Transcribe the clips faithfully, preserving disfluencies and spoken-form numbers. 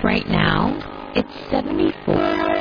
Right now, it's seventy-four.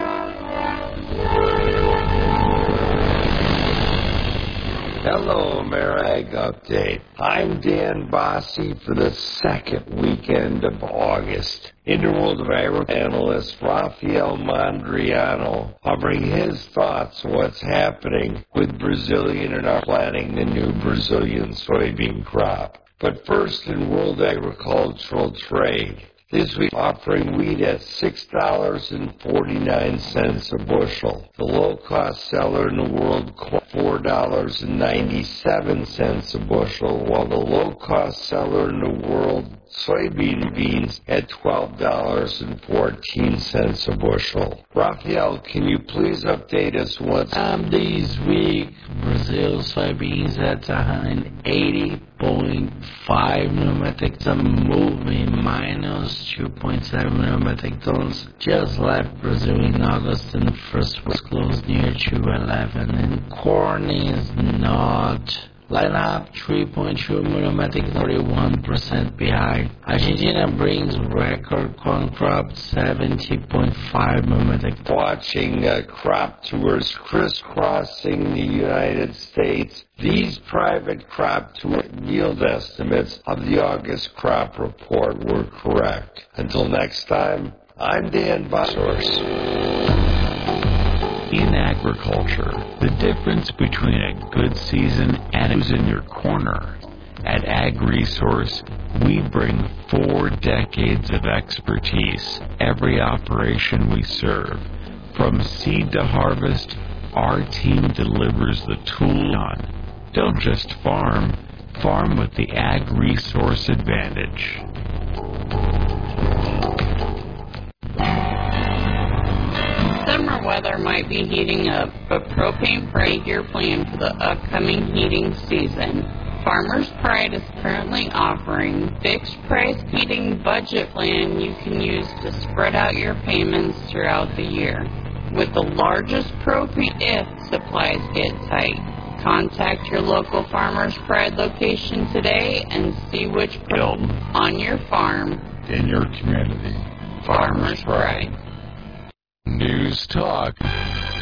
Hello, Marag Update. I'm Dan Bossi for the second weekend of August. Interworld of Agriculture analyst Rafael Mondriano offering his thoughts on what's happening with Brazilian and are planting the new Brazilian soybean crop. But first, in world agricultural trade. This week, offering wheat at six dollars and forty-nine cents a bushel. The low-cost seller in the world, four dollars and ninety-seven cents a bushel, while the low-cost seller in the world, soybean beans, at twelve dollars and fourteen cents a bushel. Rafael, can you please update us what's um, this week? Brazil soybeans at one hundred eighty point five million metric tons, moving minus two point seven million metric tons. Just left Brazil in August, and the first was closed near two eleven. And corn is not line up three point two million metric tons, thirty-one percent behind. Argentina brings record corn crop, seventy point five million metric tons. Watching uh, crop tours crisscrossing the United States. These private crop tour yield estimates of the August crop report were correct. Until next time, I'm Dan Bossi. In agriculture, the difference between a good season and who's in your corner. At AgResource, we bring four decades of expertise every operation we serve. From seed to harvest, our team delivers the tool on. Don't just farm, farm with the AgResource advantage. Summer weather might be heating up, but Propane Pride your plan for the upcoming heating season. Farmers Pride is currently offering fixed price heating budget plan you can use to spread out your payments throughout the year. With the largest propane if supplies get tight. Contact your local Farmers Pride location today and see which build on your farm in your community. Farmers Pride. News Talk